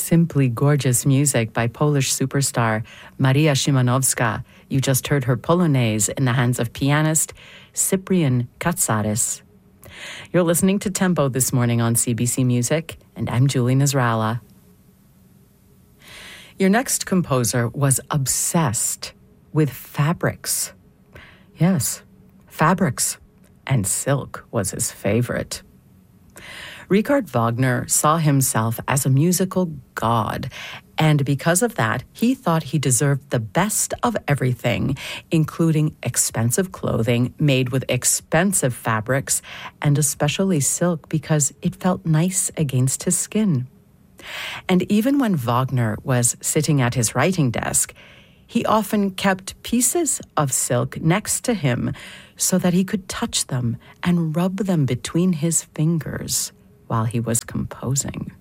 Simply gorgeous music by Polish superstar Maria Szymanowska. You just heard her Polonaise in the hands of pianist Cyprian Katsaris. You're listening to Tempo this morning on CBC Music, and I'm Julie Nasrallah. Your next composer was obsessed with fabrics. Yes, fabrics. And silk was his favorite. Richard Wagner saw himself as a musical god, and because of that, he thought he deserved the best of everything, including expensive clothing made with expensive fabrics, and especially silk because it felt nice against his skin. And even when Wagner was sitting at his writing desk, he often kept pieces of silk next to him so that he could touch them and rub them between his fingers while he was composing.